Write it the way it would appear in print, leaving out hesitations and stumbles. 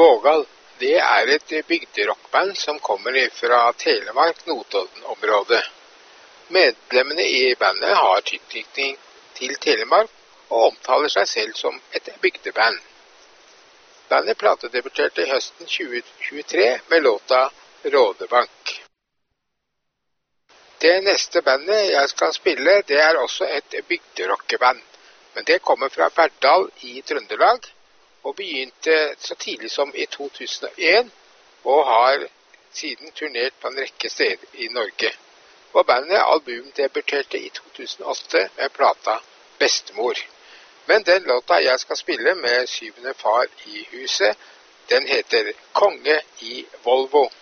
Vågal, det er et bygderockband som kommer fra Telemark-Notodden-området. Medlemmene i bandet har tilknytning til Telemark og omtaler seg selv som et bygdeband. Bandet platedebuterte høsten 2023 med låta Rådebank. Det neste bandet jeg skal spille, det er også et bygderockeband, men det kommer fra Verdal i Trøndelag, og begynte så tidlig som i 2001, og har siden turnert på en rekke steder i Norge. Og bandet albumdebuterte i 2008 med plata Bestemor. Men den låta jeg skal spille med syvende far i huset, den heter Konge i Volvo.